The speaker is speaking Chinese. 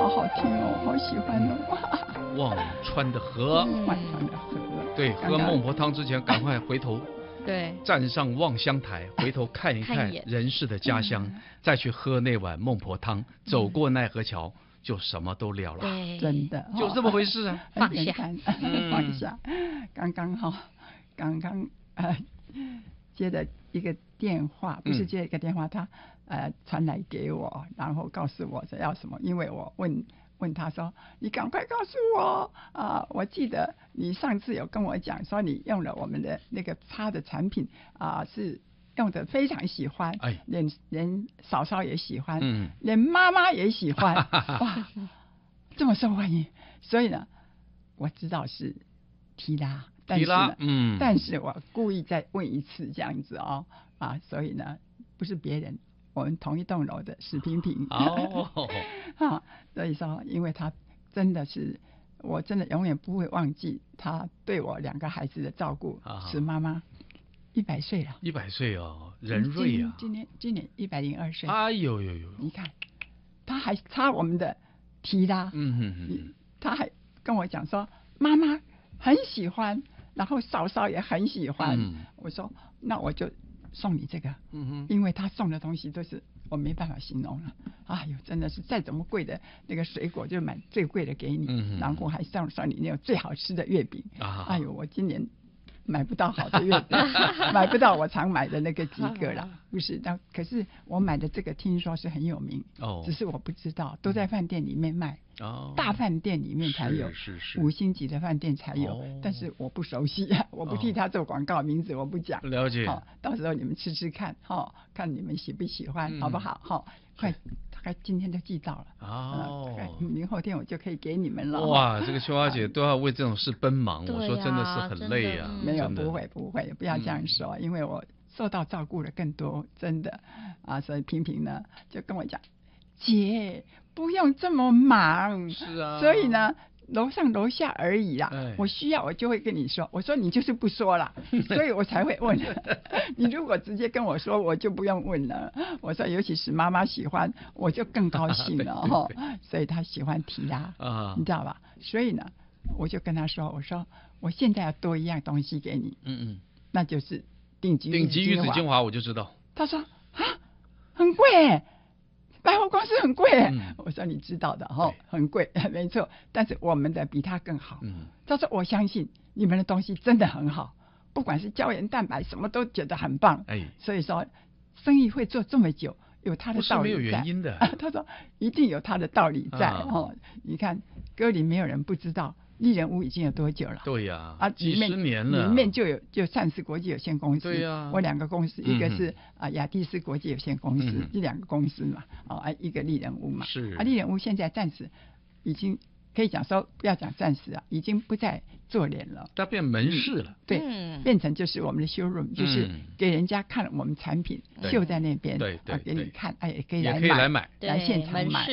好好听哦，好喜欢哦。 忘川的河， 忘川的河， 对，喝孟婆汤之前赶快回头。 对， 站上望乡台，回头看一看人世的家乡，再去喝那碗孟婆汤，走过奈何桥，就什么都了了。 对， 真的就这么回事啊， 放下， 放下。刚刚接的一个电话，不是接一个电话，他传来给我，然后告诉我说要什么，因为我问他说：“你赶快告诉我啊！我记得你上次有跟我讲说你用了我们的那个擦的产品啊，是用的非常喜欢，连嫂嫂也喜欢，连妈妈也喜欢，哇，这么受欢迎。所以呢，我知道是提拉，但是我故意再问一次这样子哦，所以呢，不是别人。”我们同一栋楼的史萍萍所以说，因为他真的是，我真的永远不会忘记他对我2个孩子的照顾。史妈妈100岁了 ，100岁哦，人瑞啊！ 今年102岁。 哎呦！ 你看，他还擦我们的提拉，他还跟我讲说，妈妈很喜欢，然后嫂嫂也很喜欢。我说，那我就送你这个，因为他送的东西都是我没办法形容了。哎呦，真的是再怎么贵的那个水果就买最贵的给你，然后还送你那种最好吃的月饼。哎呦，我今年买不到好的月饼，买不到我常买的那个几个了。不是，可是我买的这个听说是很有名，只是我不知道，都在饭店里面卖。大饭店里面才有，5星级的饭店才有，但是我不熟悉，我不替他做广告，名字我不讲。 了解。 到时候你们吃看，看你们喜不喜欢，好不好？快，大概今天就寄到了。大概明后天我就可以给你们了。 哇，这个秋花姐都要为这种事奔忙，我说真的是很累啊。 没有，不会，不要这样说，因为我受到照顾的更多，真的所以萍萍呢就跟我讲，姐不用这么忙， 是啊， 所以呢楼上楼下而已啦，我需要我就会跟你说，我说你就是不说啦，所以我才会问。你如果直接跟我说，我就不用问了。我说尤其是妈妈喜欢，我就更高兴了所以她喜欢提拉你知道吧？所以呢，我就跟她说，我说我现在要多一样东西给你，那就是顶级玉子精华， 我就知道。 他说很贵百货公司很贵我说你知道的很贵，没错，但是我们的比它更好。他说我相信你们的东西真的很好，不管是胶原蛋白什么都觉得很棒。所以说生意会做这么久，有它的道理在， 不是没有原因的。 他说一定有它的道理在你看歌林没有人不知道丽人屋已经有多久了？ 对呀，几十年了。 里面就善思国际有限公司。 对呀， 我2个公司，一个是雅蒂斯国际有限公司，这2个公司嘛，一个丽人屋嘛。 是丽人屋现在暂时已经可以讲说，不要讲暂时已经不再做脸了， 它变门市了。 对，变成就是我们的 showroom，就是给人家看我们产品秀在那边， 对， 给你看，也可以来买， 来现场买。